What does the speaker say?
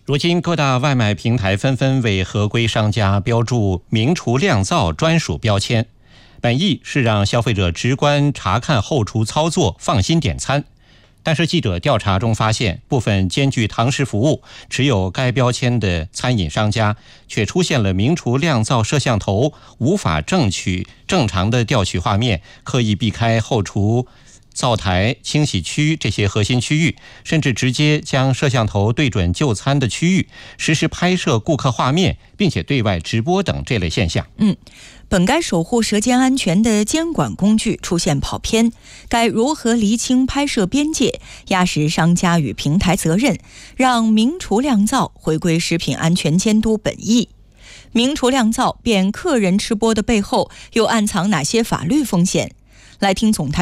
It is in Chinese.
如今各大外卖平台纷纷为合规商家标注名厨酿造专属标签，本意是让消费者直观查看后厨操作，放心点餐。但是记者调查中发现，部分兼具堂食服务、持有该标签的餐饮商家，却出现了名厨酿造摄像头无法正常的调取画面，刻意避开后厨灶台、清洗区这些核心区域，甚至直接将摄像头对准就餐的区域，实时拍摄顾客画面，并且对外直播等这类现象。 本该守护舌尖安全的监管工具出现跑偏，该如何厘清拍摄边界，压实商家与平台责任，让名厨酿造回归食品安全监督本意？名厨酿造变客人吃播的背后，又暗藏哪些法律风险？来听总台